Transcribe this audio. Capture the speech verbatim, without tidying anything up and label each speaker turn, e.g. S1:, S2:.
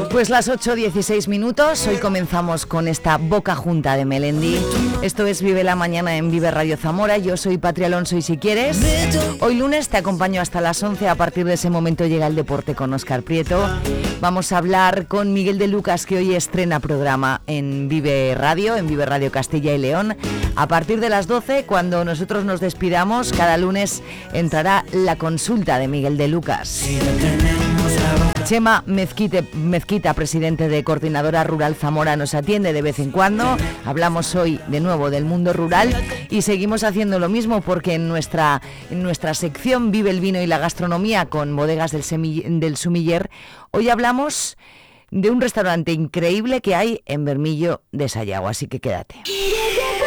S1: Pues las ocho dieciséis minutos, hoy comenzamos con esta boca junta de Melendi. Esto es Vive la Mañana en Vive Radio Zamora. Yo soy Patria Alonso y si quieres, hoy lunes te acompaño hasta las once. A partir de ese momento llega el deporte con Óscar Prieto. Vamos a hablar con Miguel de Lucas, que hoy estrena programa en Vive Radio, en Vive Radio Castilla y León. A partir de las doce, cuando nosotros nos despidamos, cada lunes entrará la consulta de Miguel de Lucas. Chema Mezquite, Mezquita, presidente de Coordinadora Rural Zamora, nos atiende de vez en cuando. Hablamos hoy de nuevo del mundo rural y seguimos haciendo lo mismo porque en nuestra, en nuestra sección Vive el Vino y la Gastronomía con Bodegas del, Semille, del Sumiller, hoy hablamos de un restaurante increíble que hay en Bermillo de Sayago, así que quédate.